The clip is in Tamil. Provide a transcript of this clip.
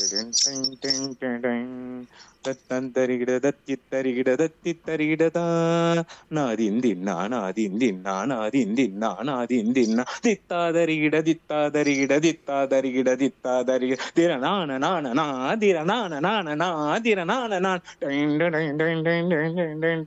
தத்தந்தரிகிட தத்தித்தரிகிட தத்தித்தரிகிடதா நாதிந்தின்னா நாதிந்தின்னா நாதிந்தின்னா நாதிந்தின்னா தித்தாதரிகிட தித்தாதரிகிட தித்தாதரிகிட தித்தாதரிகிட திரணான நான நாதிர நான நான நாதிர நான நான்